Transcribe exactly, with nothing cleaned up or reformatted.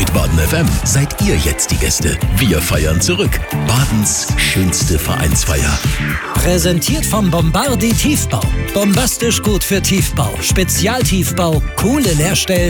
Mit Baden F M seid ihr jetzt die Gäste. Wir feiern zurück. Badens schönste Vereinsfeier. Präsentiert vom Bombardi Tiefbau. Bombastisch gut für Tiefbau. Spezialtiefbau, coole Leerstellen